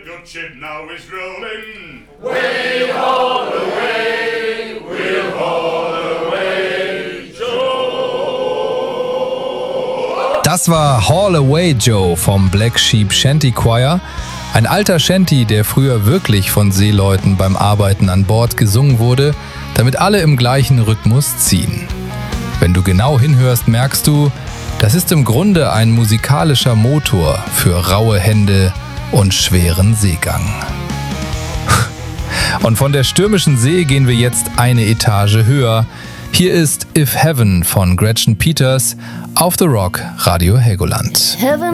Good ship now is rolling. Way haul away, we'll haul away, Joe. Das war Haul Away Joe vom Black Sheep Shanty Choir. Ein alter Shanty, der früher wirklich von Seeleuten beim Arbeiten an Bord gesungen wurde, damit alle im gleichen Rhythmus ziehen. Wenn du genau hinhörst, merkst du, das ist im Grunde ein musikalischer Motor für raue Hände und schweren Seegang. Und von der stürmischen See gehen wir jetzt eine Etage höher. Hier ist If Heaven von Gretchen Peters auf The Rock Radio Helgoland.